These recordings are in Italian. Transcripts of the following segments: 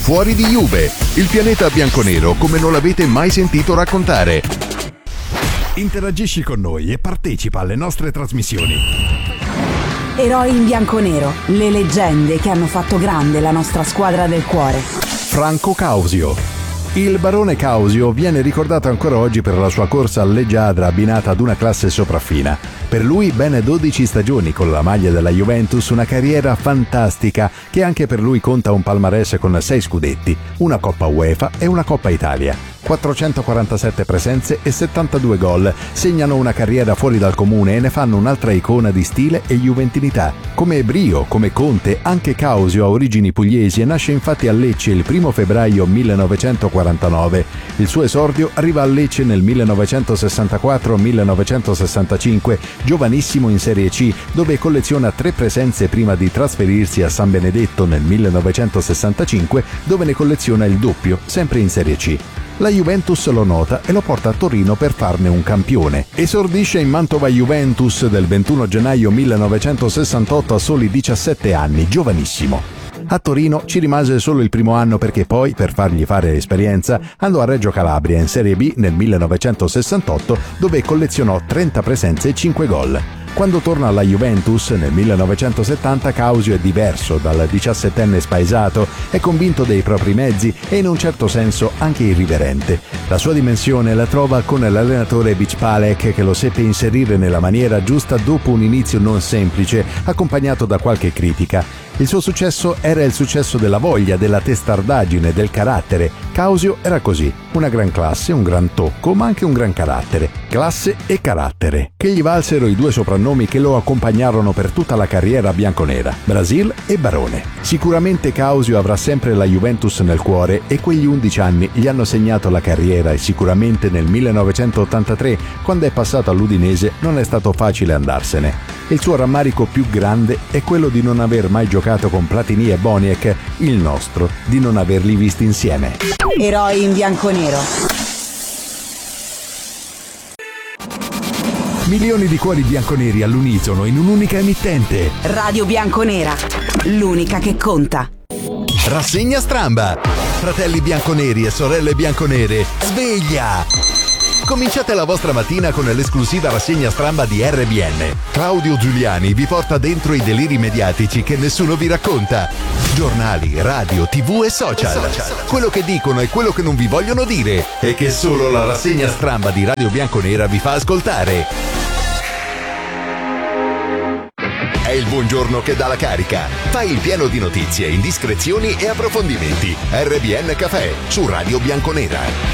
Fuori di Juve, il pianeta bianconero come non l'avete mai sentito raccontare. Interagisci con noi e partecipa alle nostre trasmissioni. Eroi in bianconero, le leggende che hanno fatto grande la nostra squadra del cuore. Franco Causio. Il barone Causio viene ricordato ancora oggi per la sua corsa leggiadra abbinata ad una classe sopraffina. Per lui ben 12 stagioni con la maglia della Juventus, una carriera fantastica che anche per lui conta un palmarès con 6 scudetti, una Coppa UEFA e una Coppa Italia. 447 presenze e 72 gol segnano una carriera fuori dal comune e ne fanno un'altra icona di stile e juventinità. Come Brio, come Conte, anche Causio ha origini pugliesi e nasce infatti a Lecce il 1 febbraio 1949. Il suo esordio arriva a Lecce nel 1964-1965, giovanissimo in Serie C, dove colleziona 3 presenze prima di trasferirsi a San Benedetto nel 1965, dove ne colleziona il doppio, sempre in Serie C. La Juventus lo nota e lo porta a Torino per farne un campione. Esordisce in Mantova Juventus del 21 gennaio 1968 a soli 17 anni, giovanissimo. A Torino ci rimase solo il primo anno perché poi, per fargli fare esperienza, andò a Reggio Calabria in Serie B nel 1968 dove collezionò 30 presenze e 5 gol. Quando torna alla Juventus nel 1970 Causio è diverso dal 17enne spaesato, è convinto dei propri mezzi e in un certo senso anche irriverente. La sua dimensione la trova con l'allenatore Bicpalek che lo seppe inserire nella maniera giusta dopo un inizio non semplice, accompagnato da qualche critica. Il suo successo era il successo della voglia, della testardaggine, del carattere. Causio era così, una gran classe, un gran tocco, ma anche un gran carattere. Classe e carattere, che gli valsero i 2 soprannomi che lo accompagnarono per tutta la carriera bianconera, Brasil e Barone. Sicuramente Causio avrà sempre la Juventus nel cuore e quegli 11 anni gli hanno segnato la carriera e sicuramente nel 1983, quando è passato all'Udinese, non è stato facile andarsene. Il suo rammarico più grande è quello di non aver mai giocato con Platini e Boniek, il nostro, di non averli visti insieme. Eroi in bianconero. Milioni di cuori bianconeri all'unisono in un'unica emittente. Radio Bianconera, l'unica che conta. Rassegna stramba. Fratelli bianconeri e sorelle bianconere, sveglia! Cominciate la vostra mattina con l'esclusiva rassegna stramba di RBN. Claudio Giuliani vi porta dentro i deliri mediatici che nessuno vi racconta. Giornali, radio, TV e social. Quello che dicono e quello che non vi vogliono dire e che solo la rassegna stramba di Radio Bianconera vi fa ascoltare. È il buongiorno che dà la carica. Fai il pieno di notizie, indiscrezioni e approfondimenti. RBN Café su Radio Bianconera.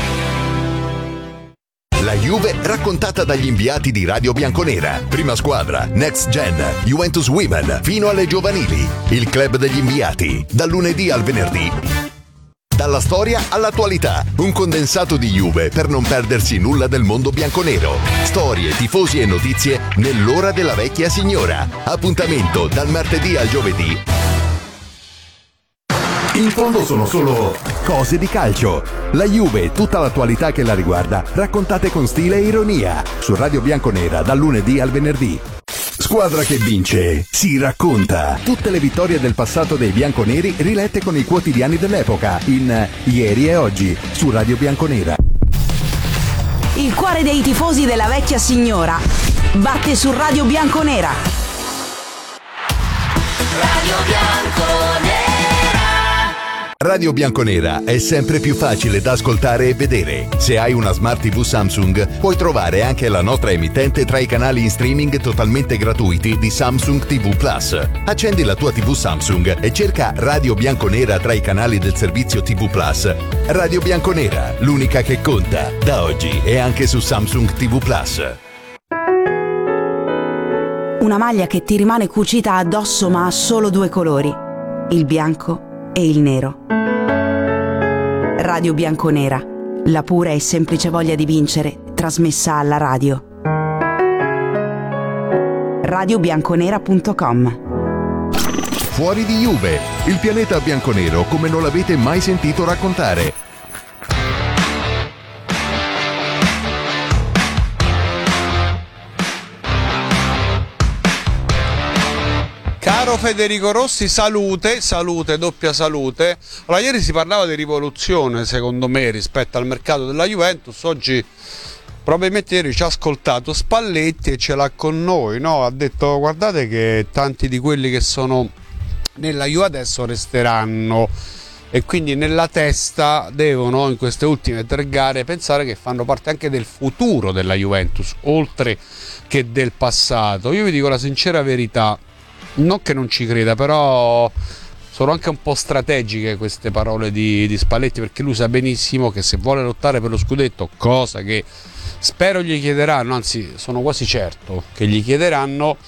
La Juve raccontata dagli inviati di Radio Bianconera. Prima squadra, Next Gen, Juventus Women, fino alle giovanili. Il club degli inviati, dal lunedì al venerdì. Dalla storia all'attualità, un condensato di Juve per non perdersi nulla del mondo bianconero. Storie, tifosi e notizie nell'ora della vecchia signora. Appuntamento dal martedì al giovedì. In fondo sono solo cose di calcio. La Juve e tutta l'attualità che la riguarda, raccontate con stile e ironia, su Radio Bianconera dal lunedì al venerdì. Squadra che vince, si racconta. Tutte le vittorie del passato dei bianconeri rilette con i quotidiani dell'epoca, in Ieri e Oggi, su Radio Bianconera. Il cuore dei tifosi della vecchia signora batte su Radio Bianconera. Radio Bianconera. Radio Bianconera è sempre più facile da ascoltare e vedere. Se hai una Smart TV Samsung, puoi trovare anche la nostra emittente tra i canali in streaming totalmente gratuiti di Samsung TV Plus. Accendi la tua TV Samsung e cerca Radio Bianconera tra i canali del servizio TV Plus. Radio Bianconera, l'unica che conta, da oggi e anche su Samsung TV Plus. Una maglia che ti rimane cucita addosso ma ha solo 2 colori, il bianco e il nero. Radio Bianconera, la pura e semplice voglia di vincere, trasmessa alla radio. radiobianconera.com. Fuori di Juve, il pianeta bianconero come non l'avete mai sentito raccontare. Caro Federico Rossi, salute, doppia salute. Allora, ieri si parlava di rivoluzione, secondo me, rispetto al mercato della Juventus. Oggi probabilmente ieri ci ha ascoltato Spalletti e ce l'ha con noi, no? Ha detto: guardate che tanti di quelli che sono nella Juve adesso resteranno, e quindi nella testa devono, in queste ultime 3 gare, pensare che fanno parte anche del futuro della Juventus, oltre che del passato. Io vi dico la sincera verità, non che non ci creda, però sono anche un po' strategiche queste parole di Spalletti, perché lui sa benissimo che se vuole lottare per lo scudetto, cosa che spero gli chiederanno, anzi sono quasi certo che gli chiederanno,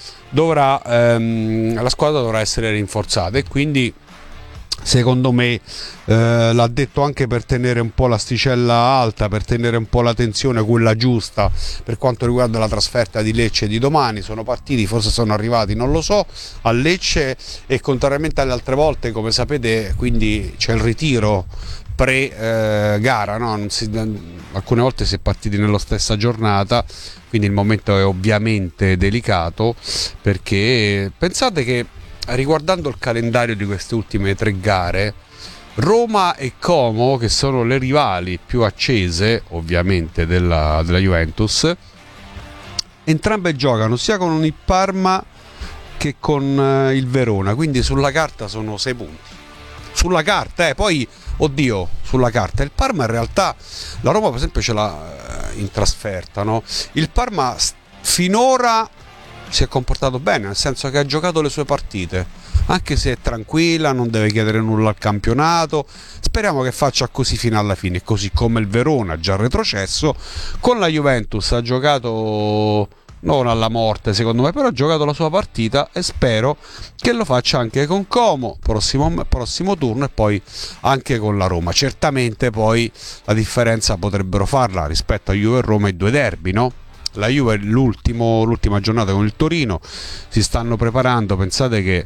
la squadra dovrà essere rinforzata, e quindi secondo me l'ha detto anche per tenere un po' l'asticella alta, per tenere un po' la tensione, quella giusta, per quanto riguarda la trasferta di Lecce di domani. Sono partiti, forse sono arrivati, non lo so, a Lecce, e contrariamente alle altre volte, come sapete, quindi c'è il ritiro pre-gara, no? Alcune volte si è partiti nella stessa giornata, quindi il momento è ovviamente delicato, perché pensate che, riguardando il calendario di queste ultime 3 gare, Roma e Como, che sono le rivali più accese ovviamente della Juventus, entrambe giocano sia con il Parma che con il Verona, quindi sulla carta sono 6 punti. Sulla carta, poi, oddio, sulla carta. Il Parma in realtà, la Roma per esempio ce l'ha in trasferta, no? Il Parma finora si è comportato bene, nel senso che ha giocato le sue partite, anche se è tranquilla, non deve chiedere nulla al campionato. Speriamo che faccia così fino alla fine, così come il Verona, già retrocesso. Con la Juventus ha giocato non alla morte secondo me, però ha giocato la sua partita, e spero che lo faccia anche con Como prossimo turno, e poi anche con la Roma. Certamente poi la potrebbero farla rispetto a Juve e Roma, i 2 derby, no? La Juve l'ultima giornata con il Torino, si stanno preparando, pensate che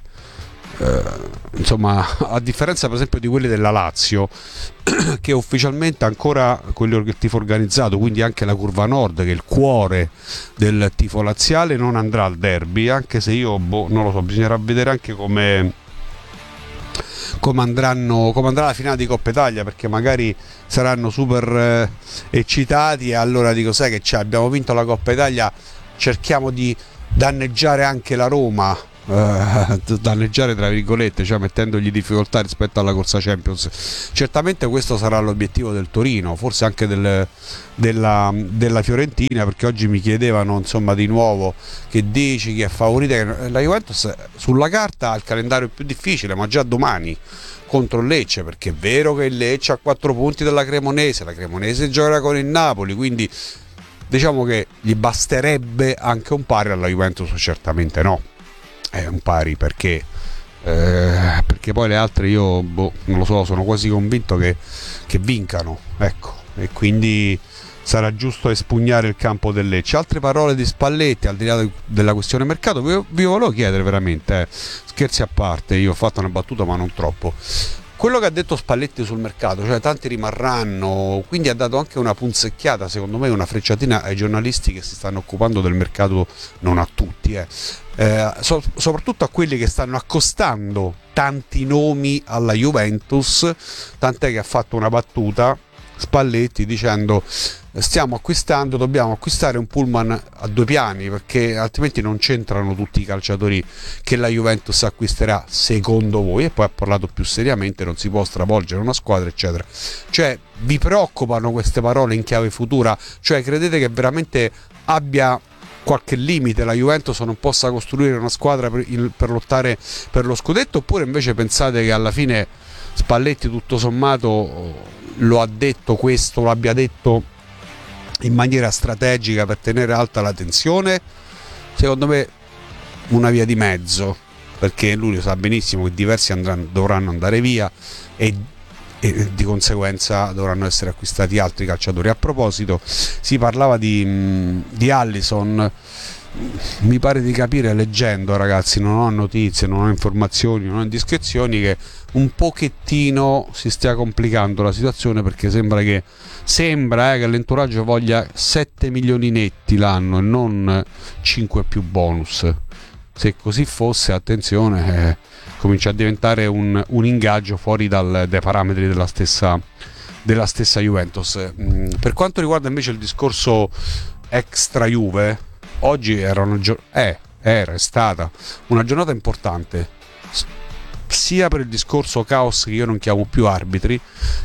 insomma, a differenza per esempio di quelli della Lazio che ufficialmente ancora quello che il tifo organizzato, quindi anche la Curva Nord, che è il cuore del tifo laziale, non andrà al derby, anche se io non lo so, bisognerà vedere anche come andrà la finale di Coppa Italia, perché magari saranno super eccitati, e allora dico: sai che c'è, abbiamo vinto la Coppa Italia, cerchiamo di danneggiare anche la Roma, danneggiare tra virgolette, cioè mettendogli difficoltà rispetto alla corsa Champions. Certamente questo sarà l'obiettivo del Torino, forse anche della Fiorentina, perché oggi mi chiedevano, insomma, di nuovo, che dici, chi è favorita. La Juventus sulla carta ha il calendario più difficile, ma già domani contro il Lecce, perché è vero che il Lecce ha 4 punti della Cremonese, la Cremonese giocherà con il Napoli, quindi diciamo che gli basterebbe anche un pari. Alla Juventus certamente no, è un pari, perché poi le altre io non lo so, sono quasi convinto che vincano, ecco, e quindi sarà giusto espugnare il campo del Lecce. Altre parole di Spalletti, al di là della questione mercato. Vi volevo chiedere veramente, scherzi a parte, io ho fatto una battuta ma non troppo, quello che ha detto Spalletti sul mercato, cioè tanti rimarranno, quindi ha dato anche una punzecchiata, secondo me una frecciatina ai giornalisti che si stanno occupando del mercato, non a tutti, soprattutto a quelli che stanno accostando tanti nomi alla Juventus, tant'è che ha fatto una battuta Spalletti dicendo: dobbiamo acquistare un pullman a 2 piani, perché altrimenti non c'entrano tutti i calciatori che la Juventus acquisterà, secondo voi. E poi ha parlato più seriamente: non si può stravolgere una squadra, eccetera. Cioè, vi preoccupano queste parole in chiave futura? Cioè, credete che veramente abbia qualche limite la Juventus, non possa costruire una squadra per lottare per lo scudetto? Oppure invece pensate che alla fine Spalletti tutto sommato lo abbia detto in maniera strategica per tenere alta la tensione? Secondo me una via di mezzo, perché lui lo sa benissimo che diversi dovranno andare via, e di conseguenza dovranno essere acquistati altri calciatori. A proposito, si parlava di Alisson. Mi pare di capire, leggendo, ragazzi, non ho notizie, non ho informazioni, non ho indiscrezioni, che un pochettino si stia complicando la situazione, perché sembra che l'entourage voglia 7 milioni netti l'anno e non 5 più bonus. se così fosse, attenzione, comincia a diventare un ingaggio fuori dai parametri della stessa Juventus. Per quanto riguarda invece il discorso extra Juve, oggi è stata una giornata importante, sia per il discorso caos, che io non chiamo più arbitri,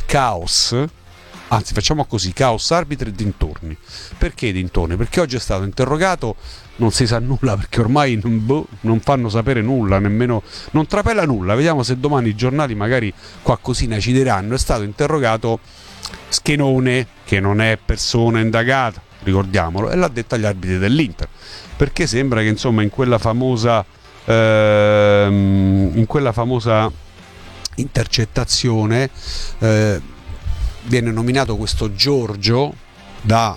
anzi facciamo così, caos, arbitri e dintorni. Perché dintorni? Perché oggi è stato interrogato, non si sa nulla, perché ormai non fanno sapere nulla, nemmeno, non trapela nulla. Vediamo se domani i giornali magari qualcosina ci diranno. È stato interrogato Schenone, che non è persona indagata, ricordiamolo, e l'ha detto agli arbitri dell'Inter, perché sembra che insomma in quella famosa intercettazione viene nominato questo Giorgio da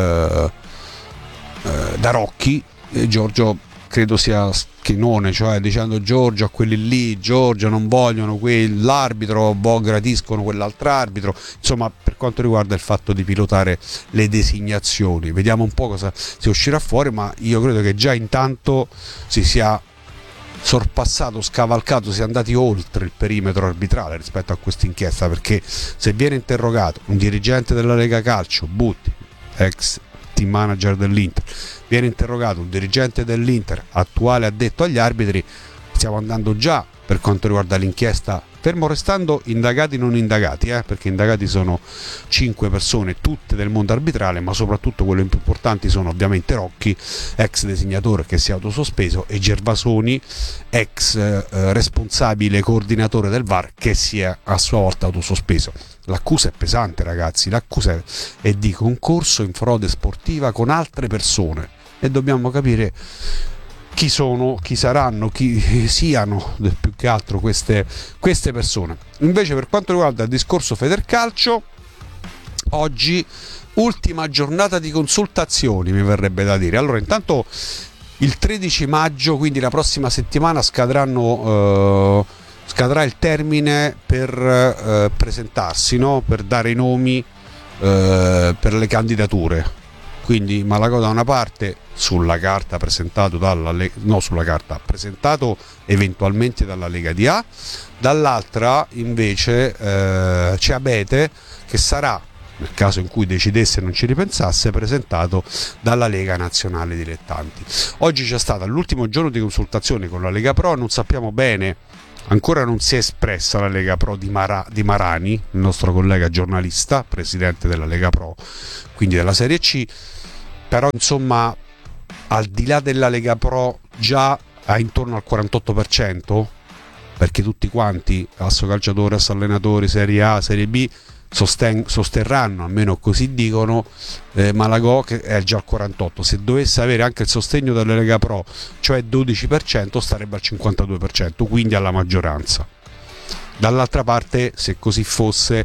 Rocchi, e Giorgio credo sia Schenone, cioè dicendo Giorgio a quelli lì, Giorgio non vogliono quell'arbitro, gradiscono quell'altro arbitro, insomma, per quanto riguarda il fatto di pilotare le designazioni. Vediamo un po' cosa si uscirà fuori, ma io credo che già intanto si sia sorpassato, scavalcato, si è andati oltre il perimetro arbitrale rispetto a questa inchiesta, perché se viene interrogato un dirigente della Lega Calcio, Butti, ex team manager dell'Inter, viene interrogato un dirigente dell'Inter, attuale addetto agli arbitri, stiamo andando già, per quanto riguarda l'inchiesta, fermo restando indagati non indagati, perché indagati sono 5 persone, tutte del mondo arbitrale, ma soprattutto quelli più importanti sono ovviamente Rocchi, ex designatore che si è autosospeso, e Gervasoni, ex responsabile coordinatore del VAR, che si è a sua volta autosospeso. L'accusa è pesante, ragazzi, l'accusa è di concorso in frode sportiva con altre persone, e dobbiamo capire chi sono, chi saranno, chi siano più che altro queste persone. Invece, per quanto riguarda il discorso Federcalcio, oggi ultima giornata di consultazioni, mi verrebbe da dire. Allora, intanto il 13 maggio, quindi la prossima settimana, scadrà il termine per presentarsi, no? Per dare i nomi per le candidature. Quindi Malagò da una parte, sulla carta presentato presentato eventualmente dalla Lega DA, dall'altra invece c'è Abete, che sarà, nel caso in cui decidesse e non ci ripensasse, presentato dalla Lega Nazionale Dilettanti. Oggi c'è stato l'ultimo giorno di consultazione con la Lega Pro, non sappiamo bene, ancora non si è espressa la Lega Pro di Marani, il nostro collega giornalista, presidente della Lega Pro, quindi della Serie C, però insomma al di là della Lega Pro già a intorno al 48%, perché tutti quanti, Assocalciatori, Assallenatori, Serie A, Serie B, sosterranno, almeno così dicono, Malagò, che è già al 48%. Se dovesse avere anche il sostegno della Lega Pro, cioè 12%, starebbe al 52%, quindi alla maggioranza. Dall'altra parte, se così fosse,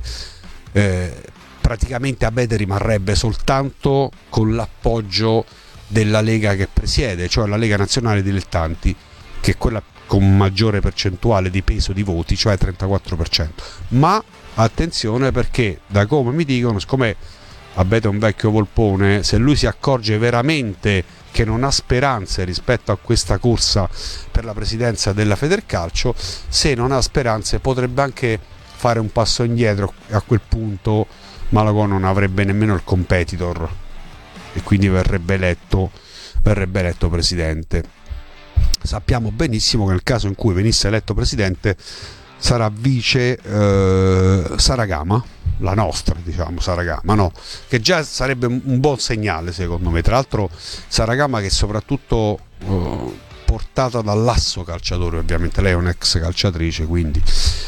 praticamente Abete rimarrebbe soltanto con l'appoggio della Lega che presiede, cioè la Lega Nazionale Dilettanti, che è quella con maggiore percentuale di peso di voti, cioè 34%. Ma attenzione, perché da come mi dicono, siccome Abete è un vecchio volpone, se lui si accorge veramente che non ha speranze rispetto a questa corsa per la presidenza della Federcalcio, se non ha speranze potrebbe anche fare un passo indietro, e a quel punto Malagò non avrebbe nemmeno il competitor e quindi verrebbe eletto presidente. Sappiamo benissimo che nel caso in cui venisse eletto presidente sarà vice Saragama, la nostra, diciamo, Saragama, no? Che già sarebbe un buon segnale, secondo me. Tra l'altro Saragama, che è soprattutto portata dall'asso calciatore, ovviamente lei è un'ex calciatrice, quindi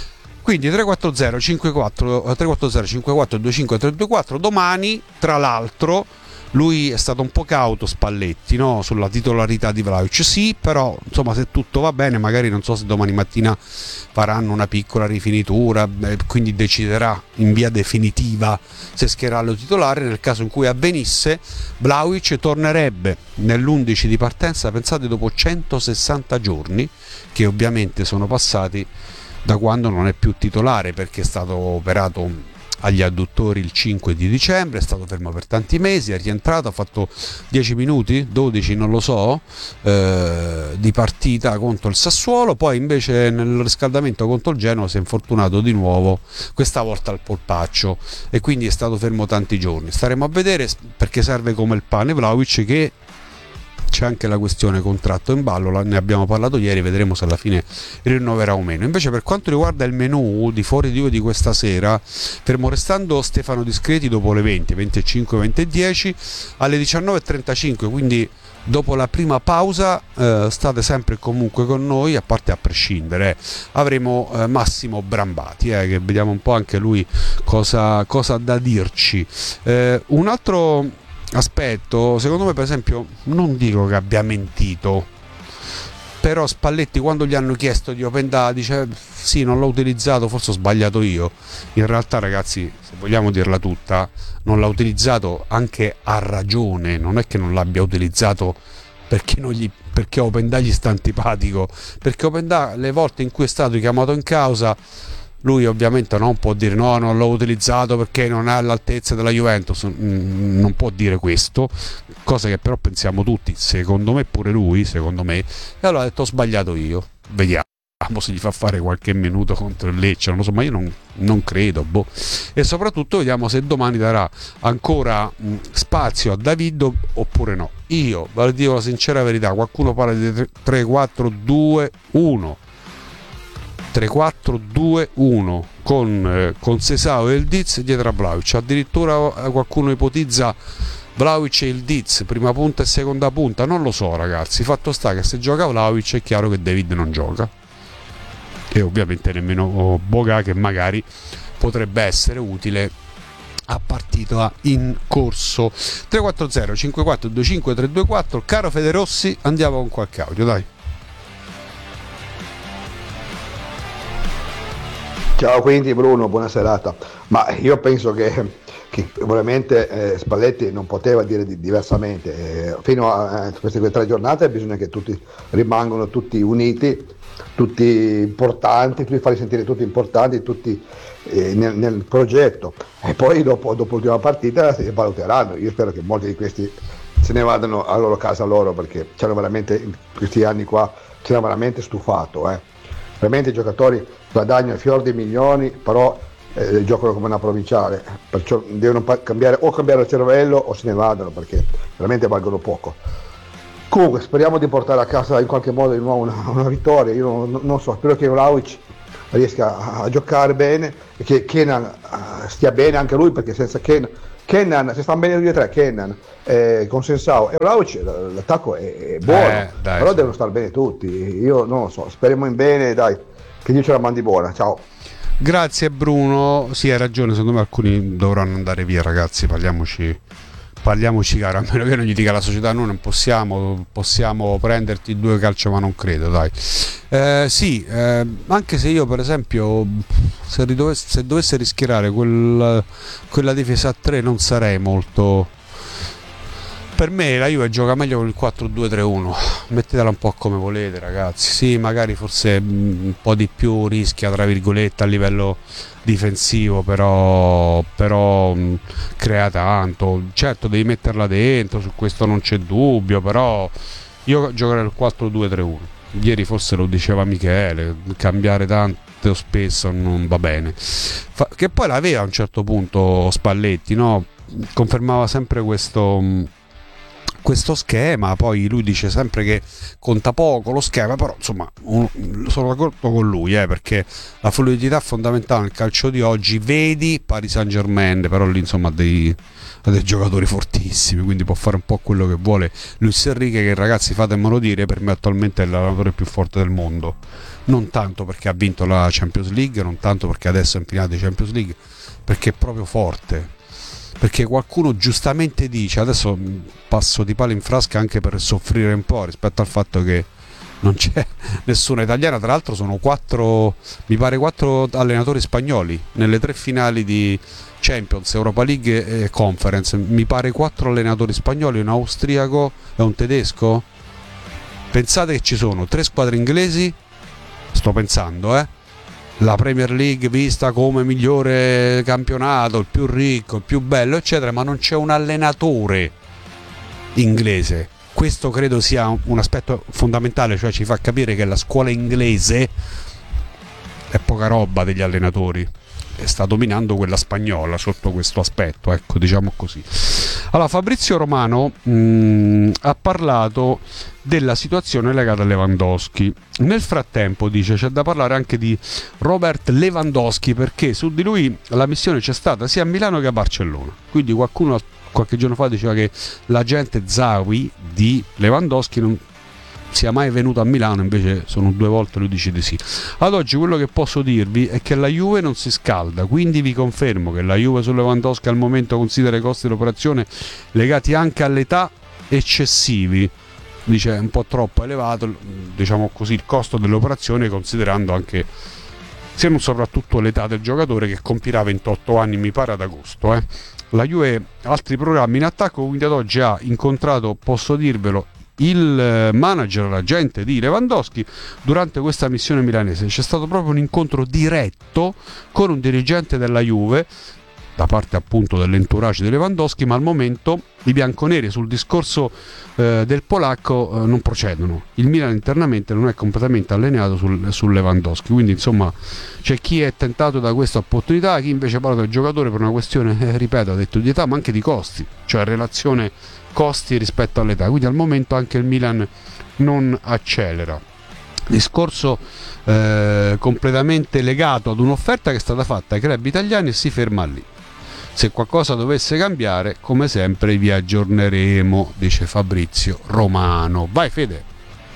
340 54 25 324. Domani, tra l'altro, lui è stato un po' cauto, Spalletti, no? Sulla titolarità di Vlahovic, sì, però insomma, se tutto va bene, magari non so se domani mattina faranno una piccola rifinitura, quindi deciderà in via definitiva se schierarlo titolare. Nel caso in cui avvenisse, Vlahovic tornerebbe nell'11 di partenza, pensate, dopo 160 giorni, che ovviamente sono passati da quando non è più titolare, perché è stato operato agli adduttori il 5 di dicembre, è stato fermo per tanti mesi, è rientrato, ha fatto 10 minuti, 12 non lo so, di partita contro il Sassuolo, poi invece nel riscaldamento contro il Genoa si è infortunato di nuovo, questa volta al polpaccio, e quindi è stato fermo tanti giorni. Staremo a vedere, perché serve come il pane Vlahovic, che c'è anche la questione contratto in ballo, ne abbiamo parlato ieri, vedremo se alla fine rinnoverà o meno. Invece per quanto riguarda il menù di Fuori di Io di questa sera, fermo restando Stefano Discreti dopo le 20, 25, 20 e 10, alle 19.35, quindi dopo la prima pausa state sempre e comunque con noi, a parte a prescindere. Avremo Massimo Brambati, che vediamo un po' anche lui cosa ha da dirci. Un altro aspetto, secondo me, per esempio, non dico che abbia mentito, però Spalletti, quando gli hanno chiesto di Open Data, dice sì, non l'ho utilizzato, forse ho sbagliato io. In realtà, ragazzi, se vogliamo dirla tutta, non l'ha utilizzato anche a ragione, non è che non l'abbia utilizzato perché Open Data gli sta antipatico, perché Open Data, le volte in cui è stato chiamato in causa, lui ovviamente non può dire no, non l'ho utilizzato perché non è all'altezza della Juventus, non può dire questo, cosa che però pensiamo tutti, secondo me pure lui, secondo me, e allora ha detto ho sbagliato io, vediamo se gli fa fare qualche minuto contro il Lecce, non lo so, ma io non credo, e soprattutto vediamo se domani darà ancora spazio a Davido oppure no. Io ve lo dico la sincera verità, qualcuno parla di 3-4-2-1 3-4-2-1 con Sesao e il Diz dietro a Vlahovic, addirittura qualcuno ipotizza Vlahovic e il Diz prima punta e seconda punta, non lo so ragazzi, fatto sta che se gioca Vlahovic è chiaro che David non gioca, e ovviamente nemmeno Boga, che magari potrebbe essere utile a partita in corso. 340 54 25 324. Caro Federossi, andiamo con qualche audio, dai. Ciao, quindi Bruno, buona serata. Ma io penso che veramente Spalletti non poteva dire diversamente. Fino a queste 3 giornate bisogna che tutti rimangano tutti uniti, tutti importanti, tutti farli sentire tutti importanti, tutti nel progetto. E poi dopo l'ultima partita si valuteranno. Io spero che molti di questi se ne vadano a loro casa loro, perché c'erano veramente, in questi anni qua, c'era veramente stufato. Veramente i giocatori guadagnano fior di milioni, però giocano come una provinciale, perciò devono cambiare il cervello o se ne vadano, perché veramente valgono poco. Comunque speriamo di portare a casa in qualche modo di nuovo una vittoria. Io non so, spero che Vlahovic riesca a giocare bene e che Kenan stia bene anche lui, perché senza Kenan, se stanno bene lui e tre, Kenan con Sensao e Vlahovic, l'attacco è buono, dai, però sì, devono stare bene tutti. Io non lo so, speriamo in bene, dai, che Dio ce la mandi buona. Ciao. Grazie Bruno, sì, hai ragione, secondo me alcuni dovranno andare via, ragazzi, parliamoci caro, a meno che non gli dica la società noi non possiamo prenderti 2 calci, ma non credo, dai. Sì, anche se io per esempio se dovesse rischiarare quella difesa a 3 non sarei molto. Per me la Juve gioca meglio con il 4-2-3-1, mettetela un po' come volete ragazzi, sì, magari forse un po' di più rischia tra virgolette a livello difensivo, però crea tanto, certo devi metterla dentro, su questo non c'è dubbio, però io giocherei il 4-2-3-1, ieri forse lo diceva Michele, cambiare tanto spesso non va bene, che poi l'aveva a un certo punto Spalletti, no? Confermava sempre questo schema, poi lui dice sempre che conta poco lo schema, però insomma sono d'accordo con lui, perché la fluidità è fondamentale nel calcio di oggi. Vedi Paris Saint-Germain, però lì insomma ha dei giocatori fortissimi, quindi può fare un po' quello che vuole Luis Enrique, che ragazzi fatemelo dire, per me attualmente è l'allenatore più forte del mondo, non tanto perché ha vinto la Champions League, non tanto perché adesso è in finale di Champions League, perché è proprio forte. Perché qualcuno giustamente dice, adesso passo di palo in frasca anche per soffrire un po' rispetto al fatto che non c'è nessuna italiana, tra l'altro sono 4 allenatori spagnoli nelle 3 finali di Champions, Europa League e Conference, mi pare 4 allenatori spagnoli, un austriaco e un tedesco. Pensate che ci sono 3 squadre inglesi, sto pensando, la Premier League vista come migliore campionato, il più ricco, il più bello, eccetera, ma non c'è un allenatore inglese. Questo credo sia un aspetto fondamentale, cioè ci fa capire che la scuola inglese è poca roba degli allenatori, e sta dominando quella spagnola sotto questo aspetto, ecco, diciamo così. Allora, Fabrizio Romano ha parlato della situazione legata a Lewandowski. Nel frattempo, dice, c'è da parlare anche di Robert Lewandowski, perché su di lui la missione c'è stata sia a Milano che a Barcellona. Quindi qualcuno qualche giorno fa diceva che l'agente Zawi di Lewandowski non sia mai venuto a Milano, invece sono 2 volte, lui dice di sì. Ad oggi quello che posso dirvi è che la Juve non si scalda, quindi vi confermo che la Juve su Lewandowski al momento considera i costi dell'operazione legati anche all'età eccessivi, dice un po' troppo elevato, diciamo così, il costo dell'operazione, considerando anche se non soprattutto l'età del giocatore, che compirà 28 anni mi pare ad agosto. La Juve ha altri programmi in attacco, quindi ad oggi ha incontrato, posso dirvelo, il manager, l'agente di Lewandowski durante questa missione milanese. C'è stato proprio un incontro diretto con un dirigente della Juve da parte appunto dell'entourage di Lewandowski, ma al momento i bianconeri sul discorso del polacco non procedono. Il Milan internamente non è completamente allineato sul Lewandowski, quindi insomma c'è chi è tentato da questa opportunità, chi invece parla del giocatore per una questione, ripeto, ha detto di età, ma anche di costi, cioè relazione costi rispetto all'età. Quindi al momento anche il Milan non accelera. Discorso completamente legato ad un'offerta che è stata fatta ai club italiani e si ferma lì. Se qualcosa dovesse cambiare, come sempre vi aggiorneremo, dice Fabrizio Romano. Vai Fede.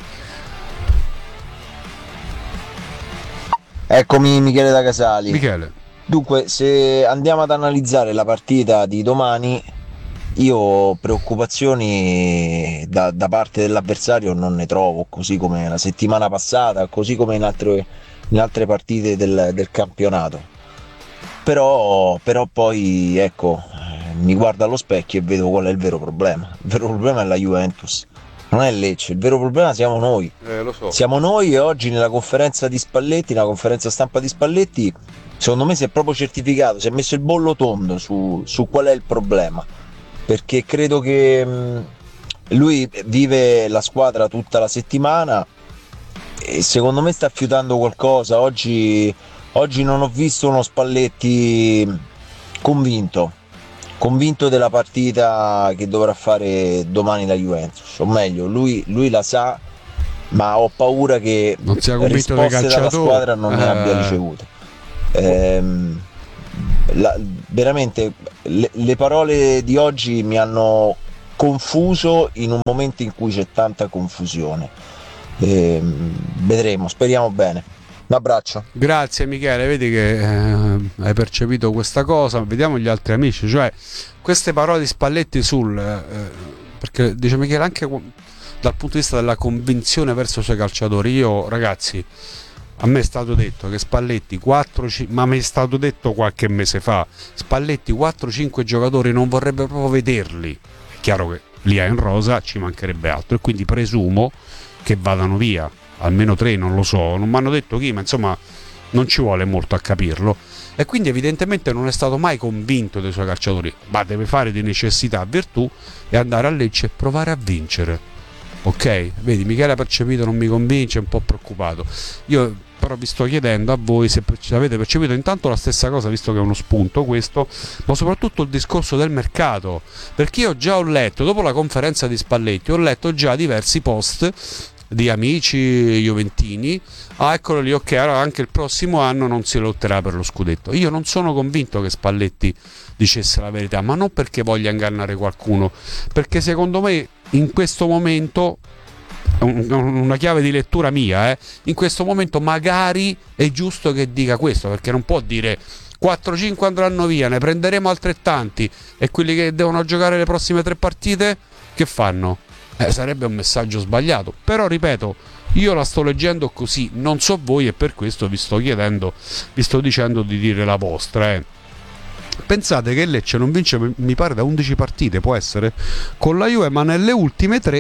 Eccomi, Michele da Casali. Michele. Dunque, se andiamo ad analizzare la partita di domani, io preoccupazioni da parte dell'avversario non ne trovo, così come la settimana passata, così come in altre partite del campionato. Però poi, ecco, mi guardo allo specchio e vedo qual è il vero problema. Il vero problema è la Juventus, non è Lecce. Il vero problema siamo noi. Lo so. Siamo noi, e oggi nella conferenza di Spalletti, nella conferenza stampa di Spalletti, secondo me si è proprio certificato, si è messo il bollo tondo su qual è il problema. Perché credo che lui vive la squadra tutta la settimana e secondo me sta fiutando qualcosa. Oggi non ho visto uno Spalletti convinto della partita che dovrà fare domani la Juventus, o meglio, lui la sa, ma ho paura che non sia convinto dei risposte dalla calciatori, squadra non ne abbia ricevute. Veramente le parole di oggi mi hanno confuso in un momento in cui c'è tanta confusione. Vedremo, speriamo bene. Un abbraccio. Grazie Michele, vedi che hai percepito questa cosa. Vediamo gli altri amici, cioè queste parole di Spalletti perché dice Michele anche dal punto di vista della convinzione verso i suoi calciatori. Io, ragazzi, a me è stato detto che Spalletti ma mi è stato detto qualche mese fa, Spalletti 4-5 giocatori non vorrebbe proprio vederli. È chiaro che li ha in rosa, ci mancherebbe altro, e quindi presumo che vadano via almeno 3, non lo so, non mi hanno detto chi, ma insomma non ci vuole molto a capirlo, e quindi evidentemente non è stato mai convinto dei suoi calciatori, ma deve fare di necessità virtù e andare a Lecce e provare a vincere. Ok, vedi, Michele ha percepito, non mi convince, è un po' preoccupato. Io però vi sto chiedendo a voi se avete percepito intanto la stessa cosa, visto che è uno spunto questo, ma soprattutto il discorso del mercato, perché io già ho letto, dopo la conferenza di Spalletti, ho letto già diversi post di amici juventini, eccolo lì, ok, allora anche il prossimo anno non si lotterà per lo scudetto. Io non sono convinto che Spalletti dicesse la verità, ma non perché voglia ingannare qualcuno, perché secondo me in questo momento, una chiave di lettura mia, in questo momento magari è giusto che dica questo, perché non può dire 4-5 andranno via, ne prenderemo altrettanti e quelli che devono giocare le prossime 3 partite che fanno? Sarebbe un messaggio sbagliato, però ripeto, io la sto leggendo così, non so voi, e per questo vi sto dicendo di dire la vostra. Pensate che Lecce non vince, mi pare, da 11 partite, può essere, con la Juve, ma nelle ultime 3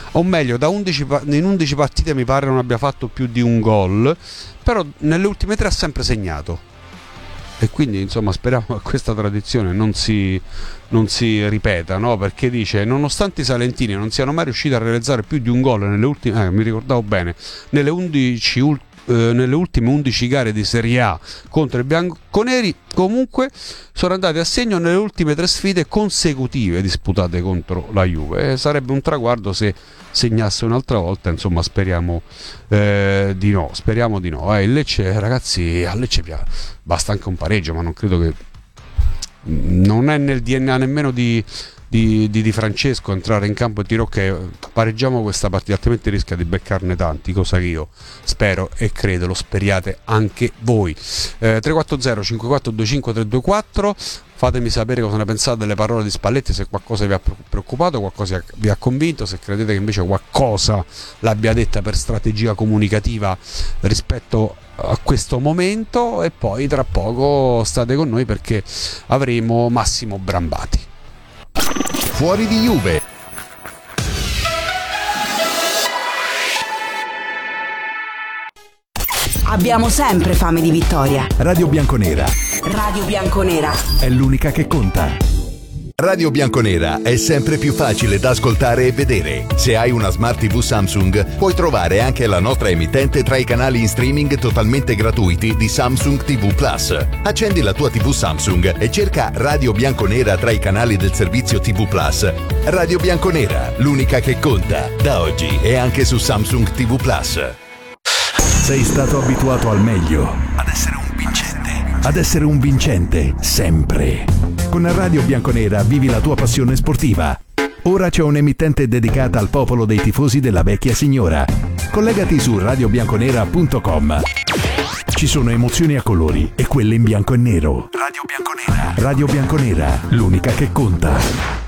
o meglio in 11 partite mi pare non abbia fatto più di un gol, però nelle ultime 3 ha sempre segnato, e quindi insomma speriamo che questa tradizione non si ripeta, no? Perché dice: nonostante i salentini non siano mai riusciti a realizzare più di un gol nelle ultime mi ricordavo bene, nelle ultime 11 gare di Serie A contro i bianconeri, comunque sono andati a segno nelle ultime 3 sfide consecutive disputate contro la Juve, e sarebbe un traguardo se segnasse un'altra volta, insomma speriamo di no. Il Lecce, ragazzi, a Lecce basta anche un pareggio, ma non credo che, non è nel DNA nemmeno di Francesco entrare in campo e dire ok, pareggiamo questa partita, altrimenti rischia di beccarne tanti, cosa che io spero e credo lo speriate anche voi. 340 5425 324, fatemi sapere cosa ne pensate delle parole di Spalletti, se qualcosa vi ha preoccupato, qualcosa vi ha convinto, se credete che invece qualcosa l'abbia detta per strategia comunicativa rispetto a questo momento. E poi tra poco state con noi perché avremo Massimo Brambati. Fuori di Juve. Abbiamo sempre fame di vittoria. Radio Bianconera Radio Bianconera. è l'unica che conta. Radio Bianconera è sempre più facile da ascoltare e vedere. Se hai una Smart TV Samsung, puoi trovare anche la nostra emittente tra i canali in streaming totalmente gratuiti di Samsung TV Plus. Accendi la tua TV Samsung e cerca Radio Bianconera tra i canali del servizio TV Plus. Radio Bianconera, l'unica che conta, da oggi e anche su Samsung TV Plus. Sei stato abituato al meglio, ad essere un vincente, sempre. Con Radio Bianconera vivi la tua passione sportiva. Ora c'è un'emittente dedicata al popolo dei tifosi della vecchia signora. Collegati su radiobianconera.com. Ci sono emozioni a colori e quelle in bianco e nero. Radio Bianconera, l'unica che conta.